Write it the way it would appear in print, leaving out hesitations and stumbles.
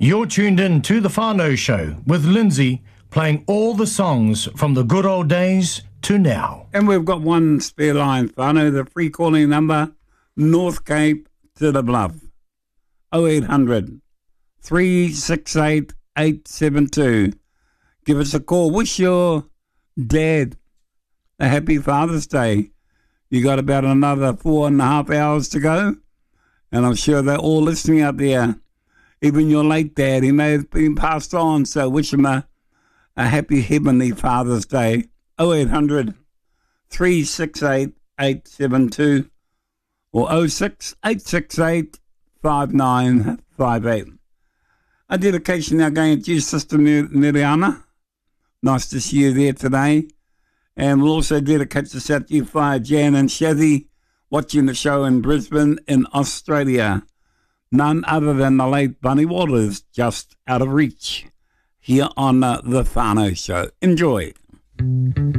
You're tuned in to The Whānau Show with Lindsay, playing all the songs from the good old days to now. And we've got one spare line, whānau, the free calling number, North Cape to the Bluff, 0800 368 872. Give us a call. Wish your dad a happy Father's Day. You got about another 4.5 hours to go, and I'm sure they're all listening out there. Even your late dad, he may have been passed on, so wish him a happy heavenly Father's Day. 0800 368 872 or 06 868 5958. A dedication now going to you, Sister Miriana. Nice to see you there today. And we'll also dedicate this out to you via Jan and Shazzy, watching the show in Brisbane in Australia. None other than the late Bunny Waters, just out of reach, here on The Whānau Show. Enjoy.